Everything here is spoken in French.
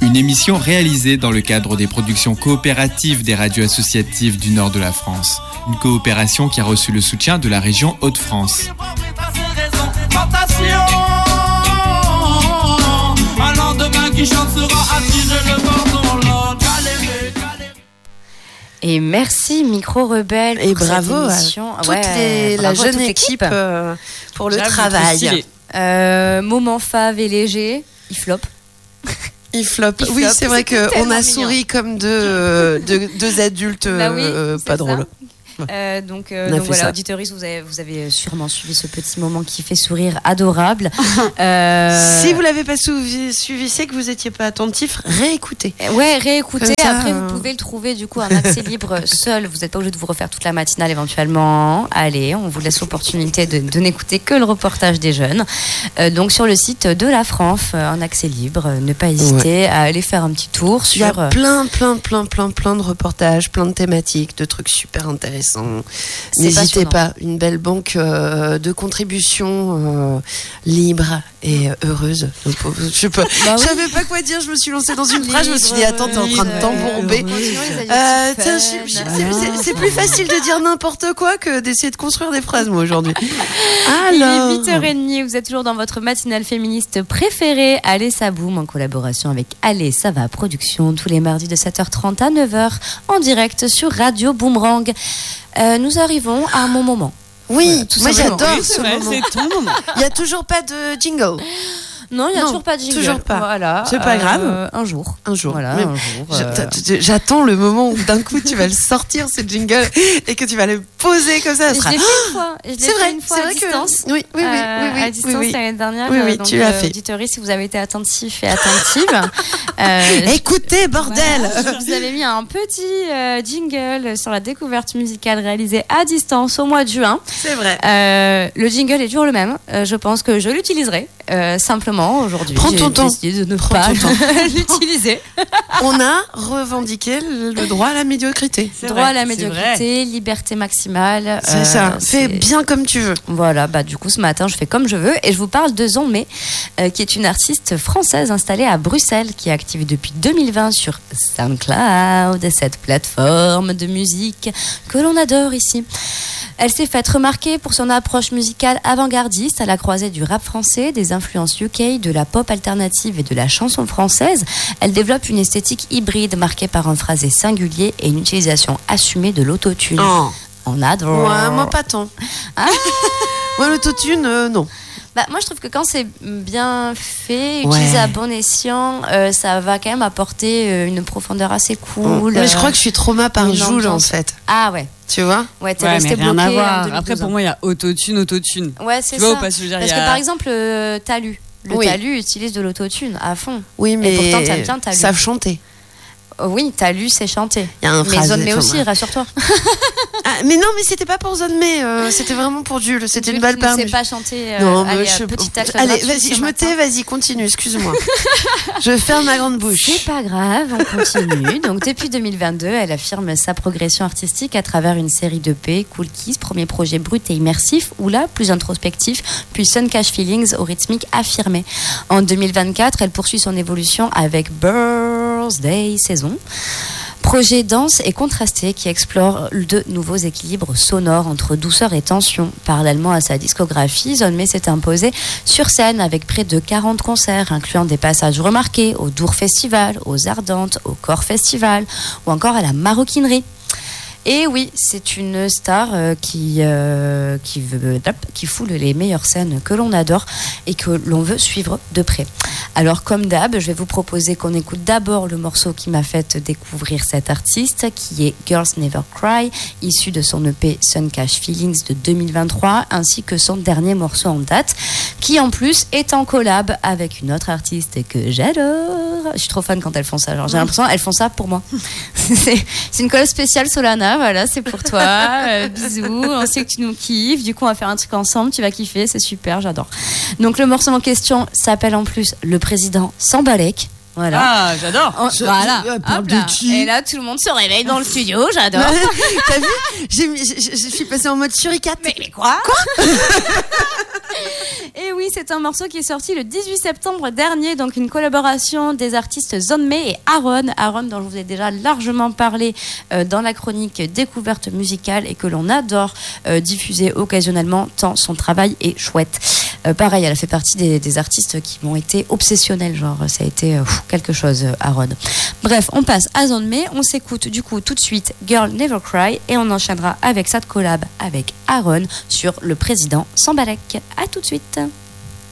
une émission réalisée dans le cadre des productions coopératives des radios associatives du nord de la France. Une coopération qui a reçu le soutien de la région Hauts-de-France. Et merci Micro Rebelle et bravo à la jeune équipe pour le travail. Moment fave et léger, il flop. Oui, c'est vrai qu'on a souri comme deux adultes pas drôles. Donc voilà, auditeuristes, vous avez sûrement suivi ce petit moment qui fait sourire adorable. Si vous l'avez pas suivi, c'est que vous étiez pas attentif. Réécoutez. Ouais, réécoutez. Après, vous pouvez le trouver du coup en accès libre seul. Vous n'êtes pas obligé de vous refaire toute la matinale éventuellement. Allez, on vous laisse l'opportunité de n'écouter que le reportage des jeunes. Donc sur le site de la France en accès libre, ne pas hésiter à aller faire un petit tour sur. Il y a plein de reportages, plein de thématiques, de trucs super intéressants. N'hésitez pas, une belle banque de contributions libre et heureuse. Je savais pas quoi dire, je me suis lancée dans une phrase, je me suis dit attends, t'es en train de t'embourber. C'est plus facile de dire n'importe quoi que d'essayer de construire des phrases moi aujourd'hui. Alors, il est 8h30, vous êtes toujours dans votre matinale féministe préférée, Allez ça boum, en collaboration avec Allez ça va Production, tous les mardis de 7h30 à 9h en direct sur Radio Boomerang. Nous arrivons à mon moment. Oui, moi j'adore ce moment. C'est ton moment. Il n'y a toujours pas de jingle. Non, il n'y a toujours pas de jingle. Toujours pas. Voilà. C'est pas grave. Un jour. Voilà, un jour. J'attends le moment où d'un coup tu vas le sortir, ce jingle, et que tu vas le poser comme ça. Je l'ai fait une fois. C'est vrai, une fois à distance. Oui. À distance l'année dernière. Oui, donc, tu l'as fait. Auditeurs, si vous avez été attentifs et attentives. Écoutez, bordel. Voilà, je vous avais mis un petit jingle sur la découverte musicale réalisée à distance au mois de juin. C'est vrai. Le jingle est toujours le même. Je pense que je l'utiliserai simplement aujourd'hui. Prends ton temps. J'ai décidé de ne pas l'utiliser. On a revendiqué le droit à la médiocrité. À la médiocrité, liberté maximale. C'est ça. Fais bien comme tu veux. Voilà, du coup ce matin je fais comme je veux et je vous parle de Zonmé, qui est une artiste française installée à Bruxelles, qui est active depuis 2020 sur SoundCloud, cette plateforme de musique que l'on adore ici. Elle s'est faite remarquer pour son approche musicale avant-gardiste à la croisée du rap français, des influences UK, de la pop alternative et de la chanson française. Elle développe une esthétique hybride marquée par un phrasé singulier et une utilisation assumée de l'autotune. On adore. Ouais, moi pas tant. Moi l'autotune, non. Moi je trouve que quand c'est bien fait, utilisé à bon escient, ça va quand même apporter une profondeur assez cool. Mais je crois que je suis trauma par Joule en fait. Ah ouais. Tu vois? Ouais, t'es resté bloqué. Rien à voir. Après pour moi il y a autotune. Ouais, c'est tu vois, ça. Parce que par exemple Talus. Talus utilise de l'autotune à fond. Oui, mais et pourtant t'aimes bien Talus. Savent chanter. Oui, Talus c'est chanter. Il y a un mais Zonmé aussi, rassure-toi. Mais non, mais c'était pas pour Zonmé, c'était vraiment pour Jules. C'était une balle perdue. Je ne sais pas chanter. Allez, vas-y, je me tais, vas-y, continue, excuse-moi. Je ferme ma grande bouche. C'est pas grave, on continue. Donc depuis 2022, elle affirme sa progression artistique à travers une série d'EP, Cool Kiss, premier projet brut et immersif, ou là, plus introspectif, puis Sun Cash Feelings au rythmique affirmé. En 2024, elle poursuit son évolution avec Birthday Saison. Projet dense et contrasté qui explore de nouveaux équilibres sonores entre douceur et tension. Parallèlement à sa discographie, Zonmé s'est imposé sur scène avec près de 40 concerts, incluant des passages remarqués au Dour Festival, aux Ardentes, au Corps Festival ou encore à la Maroquinerie. Et oui, c'est une star qui foule les meilleures scènes que l'on adore et que l'on veut suivre de près. Alors comme d'hab, je vais vous proposer qu'on écoute d'abord le morceau qui m'a fait découvrir cette artiste, qui est Girls Never Cry, issu de son EP Sun Cash Feelings de 2023, ainsi que son dernier morceau en date, qui en plus est en collab avec une autre artiste que j'adore. Je suis trop fan quand elles font ça. Genre, j'ai l'impression qu'elles font ça pour moi. C'est une collab spéciale Solana, voilà, c'est pour toi. Bisous, on sait que tu nous kiffes. Du coup, on va faire un truc ensemble, tu vas kiffer, c'est super, j'adore. Donc, le morceau en question s'appelle en plus Le Président Sambalek. Voilà. Ah, j'adore. Voilà. Hop là. Et là, tout le monde se réveille dans le studio, j'adore. T'as vu? Je suis passée en mode suricate. Mais quoi? Et oui, c'est un morceau qui est sorti le 18 septembre dernier, donc une collaboration des artistes Zonmei et Aaron. Aaron, dont je vous ai déjà largement parlé dans la chronique Découverte musicale et que l'on adore diffuser occasionnellement tant son travail est chouette. Pareil, elle a fait partie des artistes qui m'ont été obsessionnels, genre ça a été quelque chose, Aaron. Bref, on passe à Zonmei, on s'écoute du coup tout de suite Girl Never Cry et on enchaînera avec cette collab avec Aaron sur Le Président Sambalek. À tout de suite.